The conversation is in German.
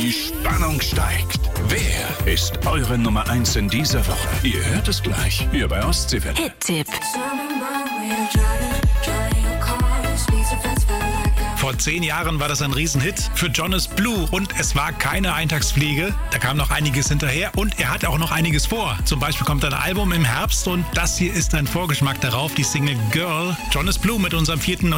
Die Spannung steigt. Wer ist eure Nummer 1 in dieser Woche? Ihr hört es gleich hier bei Ostseewelle. Hit-Tipp. Vor 10 Jahren war das ein Riesenhit für Jonas Blue und es war keine Eintagsfliege. Da kam noch einiges hinterher und er hat auch noch einiges vor. Zum Beispiel kommt ein Album im Herbst und das hier ist ein Vorgeschmack darauf, die Single Girl. Jonas Blue mit unserem 4.